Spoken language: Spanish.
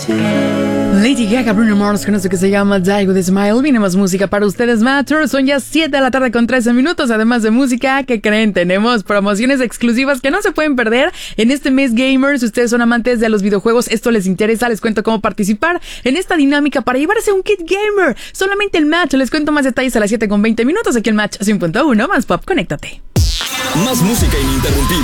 Lady Gaga, Bruno Mars con esto que se llama Die With A Smile. Viene más música para ustedes, Matter. Son ya 7 de la tarde con 13 minutos. Además de música, ¿qué creen? Tenemos promociones exclusivas que no se pueden perder en este mes gamers. Si ustedes son amantes de los videojuegos, esto les interesa, les cuento cómo participar en esta dinámica para llevarse un kit gamer. Solamente el Match. Les cuento más detalles a las 7 con 20 minutos. Aquí el Match 100.1 más pop. Conéctate. Más música ininterrumpida.